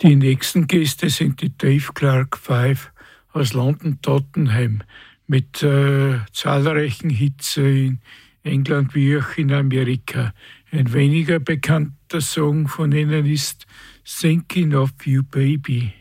Die nächsten Gäste sind die Dave Clark Five aus London Tottenham mit zahlreichen Hits in England wie auch in Amerika. Ein weniger bekannter Song von ihnen ist Thinking of You Baby.